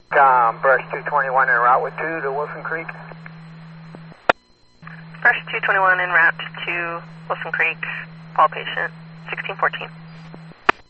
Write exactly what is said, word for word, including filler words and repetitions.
Um, Brush two twenty-one en route with two to Wilson Creek. Brush two twenty-one en route to Wilson Creek, call patient sixteen fourteen.